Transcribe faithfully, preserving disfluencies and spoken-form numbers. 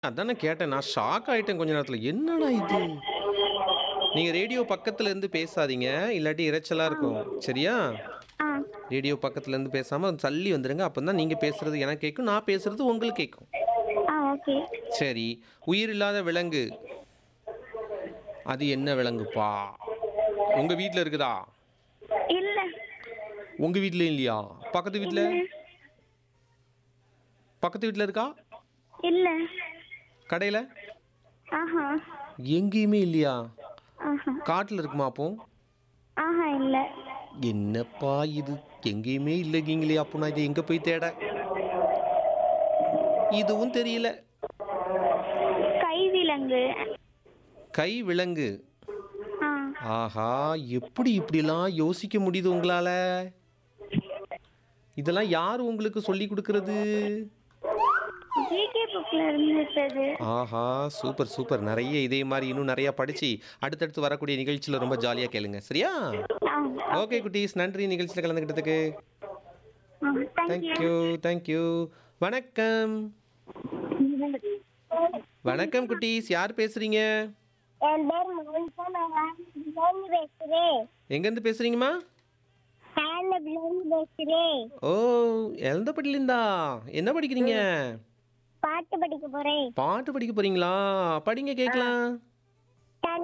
அதானே கேட்டேன். நான் ஷாக் ஆயிட்டேன் கொஞ்ச நேரத்துல. என்னடா இது? நீங்க ரேடியோ பக்கத்துல இருந்து பேசாதீங்க. இல்லாட்டி இரைச்சலா ஆ. இருக்கும். சரியா? ஆ. ரேடியோ பக்கத்துல இருந்து பேசாம தள்ளி வந்துருங்க. அப்பதான் நீங்க பேசுறது எனக்கு கேட்கும். நான் பேசுறது உங்களுக்கு கேட்கும். ஆ ஓகே. சரி. உயிரில்லாத விலங்கு. அது என்ன விலங்குப்பா? உங்க வீட்ல இருக்குதா? இல்ல. உங்க வீட்லயும் இல்லையா? பக்கத்து வீட்ல? இல்ல. பக்கத்து வீட்ல இருக்கா? இல்ல. கடையில? ஆஹா. எங்கேயுமே இல்லையா? ஆஹா. காட்டுல இருக்குமா அப்போ? ஆஹா இல்ல. என்னப்பா இது? எங்கேயுமே இல்லைங்கீங்களே! அப்போ நான் இத எங்க போய் தேட? இதுவும் தெரியல. கைவிலங்கு. கை விலங்கு. ஆ. ஆஹா! எப்படி இப்படிலாம் யோசிக்க முடியுது உங்களால? இதெல்லாம் யாரு உங்களுக்கு சொல்லிக் குடுக்குறது? ஜிகே புக்ல இருந்துச்சு. ஆஹா! Super, super. நெறைய இதே மாரி இன்னும் நெறைய படிச்சு, அடுத்தடுத்து வரக்கூடிய நிகழ்ச்சியில ரொம்ப ஜாலியா கேளுங்க. சரியா? ஆ. Okay okay. குட்டீஸ். நன்றி நிகழ்ச்சியில கலந்துக்கிட்டதுக்கு. ஆ. Thank thank you. You, thank you. வணக்கம். வணக்கம் குட்டீஸ். யார் பேசுறீங்க? என் பேர் மோனிகா. நான் வேன்ல பேசுறேன். எங்கேருந்து பேசுறீங்கம்மா? வேன்ல பேசுறேன். ஓ! எலந்தப்பட்டிலேருந்தா? என்ன படிக்கிறீங்க? பாட்டு படிக்க போறேன். பாட்டு படிக்க போறீங்களா? படிங்க ஆ. கேட்கலாம்.